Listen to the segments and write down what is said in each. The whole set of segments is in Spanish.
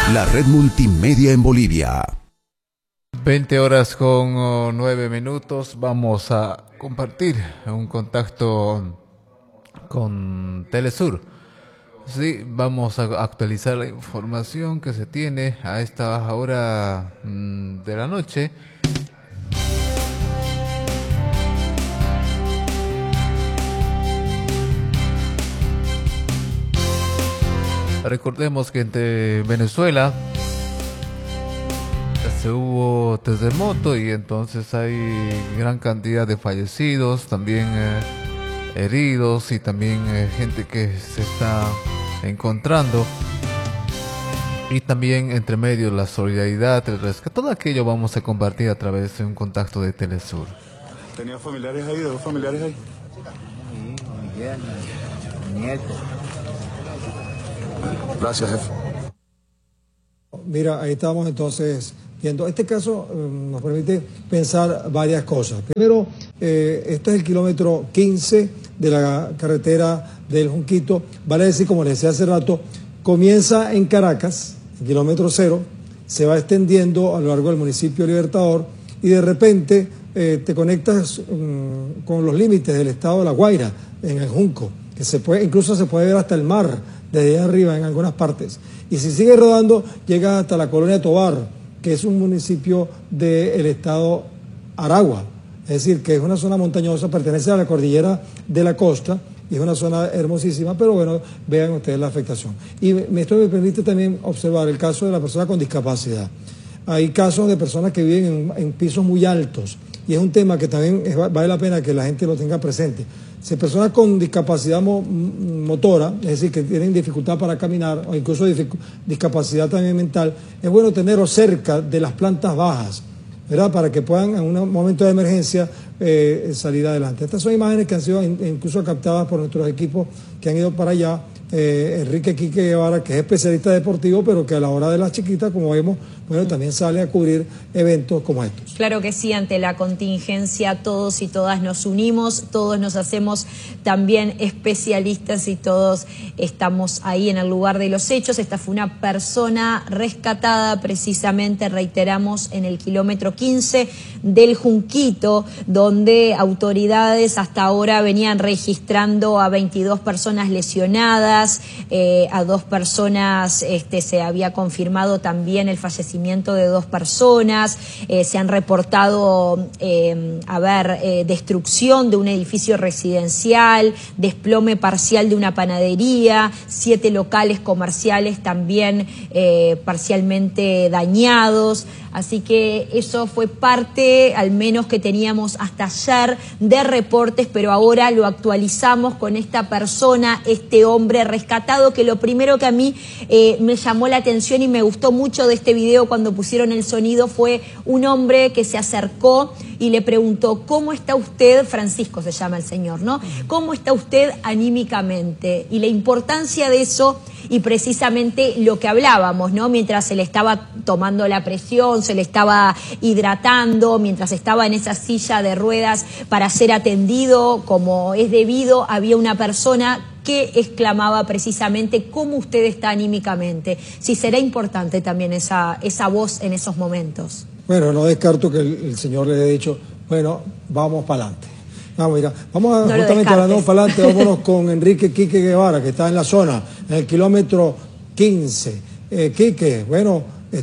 La red multimedia en Bolivia. 20 horas con 9 minutos. Vamos a compartir un contacto con Telesur. Sí, vamos a actualizar la información que se tiene a esta hora de la noche. Recordemos que entre Venezuela se hubo terremoto y entonces hay gran cantidad de fallecidos, también heridos y también gente que se está encontrando. Y también entre medio la solidaridad, el rescate, todo aquello vamos a compartir a través de un contacto de Telesur. ¿Tenía familiares ahí, dos familiares ahí? Sí, mi yerno, mi nieto. Gracias, jefe. Mira, ahí estamos entonces viendo. Este caso nos permite pensar varias cosas. Primero, este es el kilómetro 15 de la carretera del Junquito. Vale decir, como les decía hace rato, comienza en Caracas, el kilómetro 0, se va extendiendo a lo largo del municipio Libertador y de repente te conectas con los límites del estado de La Guaira, en el Junco, que incluso se puede ver hasta el mar desde arriba en algunas partes. Y si sigue rodando, llega hasta la colonia Tobar, que es un municipio del estado Aragua. Es decir, que es una zona montañosa, pertenece a la cordillera de la costa, y es una zona hermosísima, pero bueno, vean ustedes la afectación. Y esto me permite también observar el caso de la persona con discapacidad. Hay casos de personas que viven en pisos muy altos, y es un tema que también vale la pena que la gente lo tenga presente. Si personas con discapacidad motora, es decir, que tienen dificultad para caminar o incluso discapacidad también mental, es bueno tenerlos cerca de las plantas bajas, ¿verdad? Para que puedan en un momento de emergencia salir adelante. Estas son imágenes que han sido incluso captadas por nuestros equipos que han ido para allá. Enrique Quique Guevara, que es especialista deportivo, pero que a la hora de las chiquitas, como vemos, bueno, también sale a cubrir eventos como estos. Claro que sí, ante la contingencia todos y todas nos unimos, todos nos hacemos también especialistas y todos estamos ahí en el lugar de los hechos. Esta fue una persona rescatada precisamente, reiteramos, en el kilómetro 15 del Junquito, donde autoridades hasta ahora venían registrando a 22 personas lesionadas. A 2 personas se había confirmado también el fallecimiento de 2 personas, se han reportado destrucción de un edificio residencial, desplome parcial de una panadería, 7 locales comerciales también parcialmente dañados. Así que eso fue parte, al menos que teníamos hasta ayer, de reportes, pero ahora lo actualizamos con esta persona, este hombre rescatado, que lo primero que a mí me llamó la atención y me gustó mucho de este video cuando pusieron el sonido fue un hombre que se acercó y le preguntó: ¿cómo está usted? Francisco se llama el señor, ¿no? ¿Cómo está usted anímicamente? Y la importancia de eso y precisamente lo que hablábamos, ¿no? Mientras se le estaba tomando la presión, se le estaba hidratando, mientras estaba en esa silla de ruedas para ser atendido como es debido, había una persona que exclamaba precisamente cómo usted está anímicamente. Si será importante también esa voz en esos momentos. Bueno, no descarto que el señor le haya dicho, bueno, vamos para adelante. Vamos No justamente hablando para adelante, vámonos con Enrique Quique Guevara, que está en la zona, en el kilómetro 15. Quique, bueno,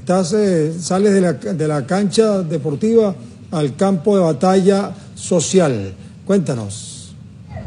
sales de la cancha deportiva al campo de batalla social. Cuéntanos.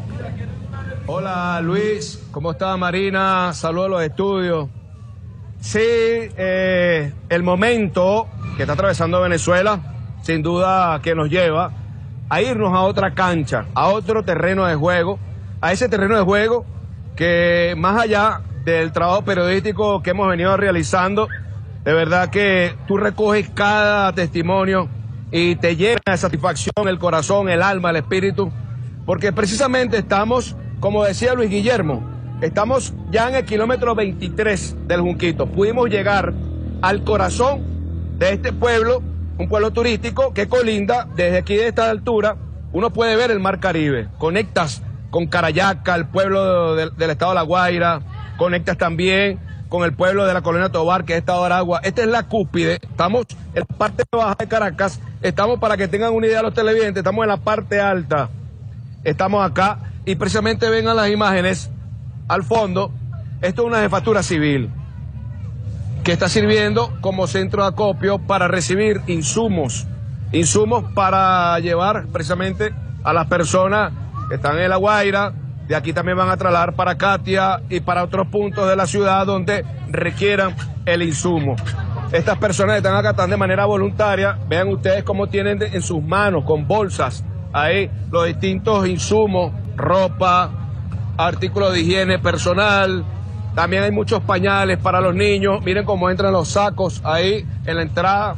Hola Luis, ¿cómo está Marina? Saludos a los estudios. Sí, el momento que está atravesando Venezuela, sin duda que nos lleva a irnos a otra cancha, a otro terreno de juego, a ese terreno de juego que más allá del trabajo periodístico que hemos venido realizando, de verdad que tú recoges cada testimonio y te llena de satisfacción el corazón, el alma, el espíritu, porque precisamente estamos, como decía Luis Guillermo, estamos ya en el kilómetro 23 del Junquito. Pudimos llegar al corazón de este pueblo, un pueblo turístico que colinda desde aquí de esta altura. Uno puede ver el Mar Caribe, conectas con Carayaca, el pueblo del estado de La Guaira, conectas también con el pueblo de la Colonia Tovar, que es Estado Aragua. Esta es la cúspide, estamos en la parte baja de Caracas, estamos, para que tengan una idea los televidentes, estamos en la parte alta, estamos acá, y precisamente ven a las imágenes, al fondo, esto es una jefatura civil, que está sirviendo como centro de acopio para recibir insumos para llevar precisamente a las personas que están en La Guaira. De aquí también van a trasladar para Katia y para otros puntos de la ciudad donde requieran el insumo. Estas personas que están acá están de manera voluntaria. Vean ustedes cómo tienen en sus manos, con bolsas, ahí los distintos insumos, ropa, artículos de higiene personal. También hay muchos pañales para los niños. Miren cómo entran los sacos ahí en la entrada,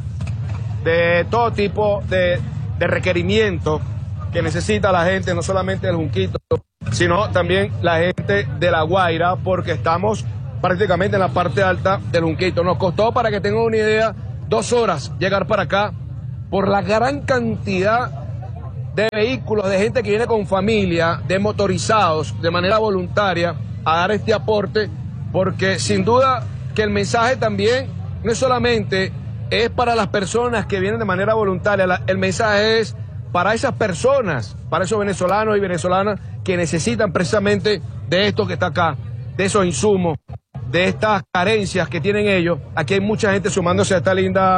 de todo tipo de requerimientos que necesita la gente, no solamente del Junquito, sino también la gente de La Guaira, porque estamos prácticamente en la parte alta del Junquito. Nos costó, para que tengan una idea, 2 horas llegar para acá por la gran cantidad de vehículos, de gente que viene con familia, de motorizados, de manera voluntaria, a dar este aporte, porque sin duda que el mensaje también no es solamente es para las personas que vienen de manera voluntaria, el mensaje es para esas personas, para esos venezolanos y venezolanas que necesitan precisamente de esto que está acá, de esos insumos, de estas carencias que tienen ellos. Aquí hay mucha gente sumándose a esta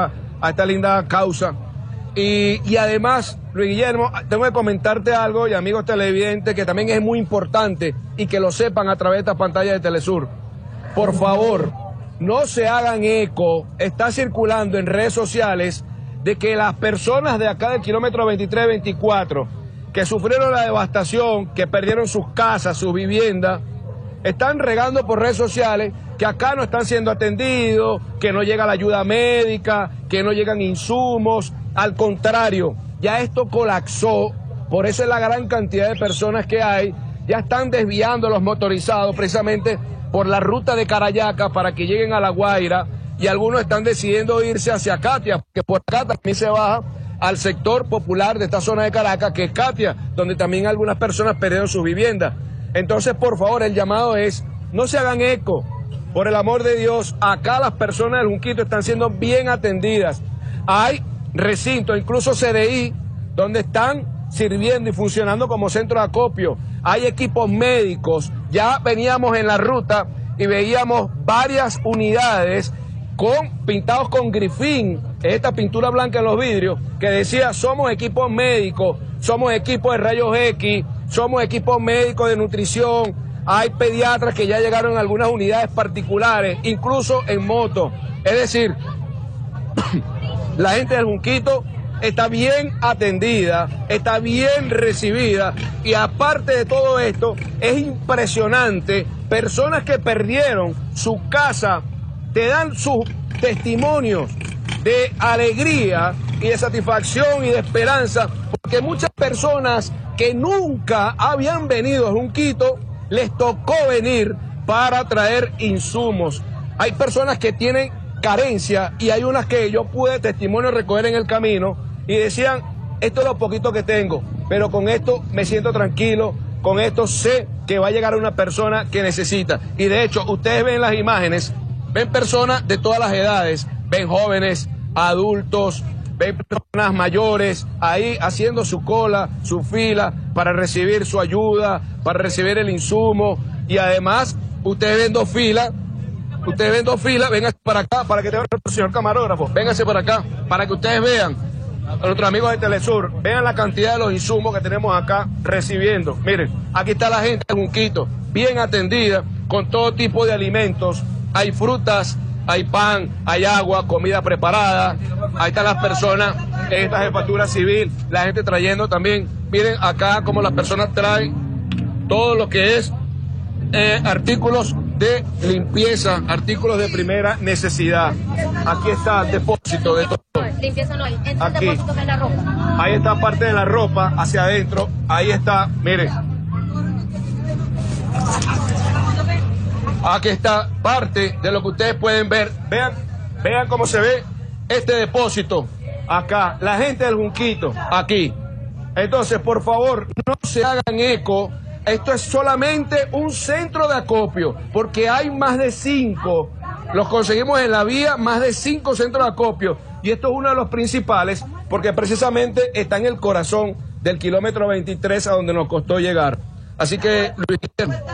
linda causa. Y además, Luis Guillermo, tengo que comentarte algo, y amigos televidentes, que también es muy importante y que lo sepan a través de esta pantalla de Telesur. Por favor, no se hagan eco, está circulando en redes sociales de que las personas de acá del kilómetro 23-24 que sufrieron la devastación, que perdieron sus casas, sus viviendas, están regando por redes sociales que acá no están siendo atendidos, que no llega la ayuda médica, que no llegan insumos. Al contrario, ya esto colapsó, por eso es la gran cantidad de personas que hay, ya están desviando los motorizados precisamente por la ruta de Carayacas para que lleguen a La Guaira, y algunos están decidiendo irse hacia Katia, porque por acá también se baja al sector popular de esta zona de Caracas, que es Katia, donde también algunas personas perdieron sus viviendas. Entonces, por favor, el llamado es, no se hagan eco, por el amor de Dios, acá las personas del Junquito están siendo bien atendidas. Hay recintos, incluso CDI, donde están sirviendo y funcionando como centro de acopio. Hay equipos médicos, ya veníamos en la ruta y veíamos varias unidades pintados con grifín, esta pintura blanca en los vidrios, que decía: somos equipos médicos, somos equipos de rayos X, somos equipos médicos de nutrición. Hay pediatras que ya llegaron a algunas unidades particulares, incluso en moto. Es decir, la gente del Junquito está bien atendida, está bien recibida, y aparte de todo esto, es impresionante, personas que perdieron su casa te dan sus testimonios de alegría y de satisfacción y de esperanza, porque muchas personas que nunca habían venido a Junquito les tocó venir para traer insumos. Hay personas que tienen carencia, y hay unas que yo pude testimonio recoger en el camino y decían: esto es lo poquito que tengo, pero con esto me siento tranquilo, con esto sé que va a llegar a una persona que necesita. Y de hecho, ustedes ven las imágenes, ven personas de todas las edades, ven jóvenes, adultos, ven personas mayores ahí haciendo su cola, su fila para recibir su ayuda, para recibir el insumo. Y además, ustedes ven dos filas, vénganse para acá, para que te vean el señor camarógrafo, vénganse para acá, para que ustedes vean, a nuestros amigos de Telesur, vean la cantidad de los insumos que tenemos acá recibiendo. Miren, aquí está la gente de Junquito, bien atendida, con todo tipo de alimentos. Hay frutas, hay pan, hay agua, comida preparada. Ahí están las personas en esta jefatura civil, la gente trayendo también. Miren acá cómo las personas traen todo lo que es artículos de limpieza, artículos de primera necesidad. Aquí está el depósito de todo. Limpieza no hay. Entra el Aquí. depósito que es la ropa. Ahí está parte de la ropa hacia adentro. Ahí está, miren. Aquí está parte de lo que ustedes pueden ver. Vean cómo se ve este depósito. Acá, la gente del Junquito, aquí. Entonces, por favor, no se hagan eco. Esto es solamente un centro de acopio, porque hay más de 5 Los conseguimos en la vía, más de 5 centros de acopio. Y esto es uno de los principales, porque precisamente está en el corazón del kilómetro 23 a donde nos costó llegar. Así que, Luis Guillermo,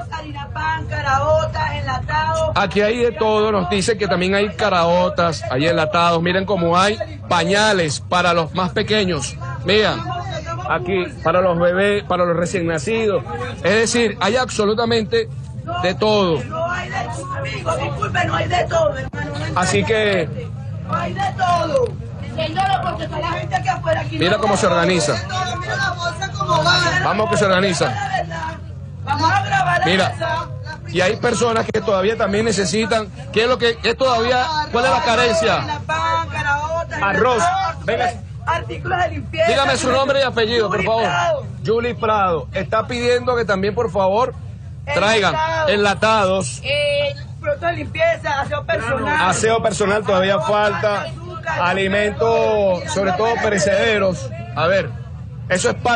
aquí hay de todo. Nos dicen que también hay caraotas, hay enlatados. Miren cómo hay pañales para los más pequeños. Miren, aquí para los bebés, para los recién nacidos. Es decir, hay absolutamente de todo. No hay de todo, amigo, disculpe, no hay de todo, hermano. Así que no hay de todo. Señora, porque está la gente aquí afuera. Aquí mira cómo se organiza. Mira la bolsa cómo va. Vamos que se organiza. Vamos a grabar. Mira, y hay personas que todavía también necesitan. ¿Qué es lo que es todavía? ¿Cuál es la carencia? Arroz. Venga. Artículos de limpieza. Dígame su nombre y apellido, por favor. Julie Prado. Está pidiendo que también, por favor, traigan enlatados. Productos de limpieza, aseo personal. Aseo personal todavía falta. Alimentos, sobre todo perecederos. A ver, eso es parte.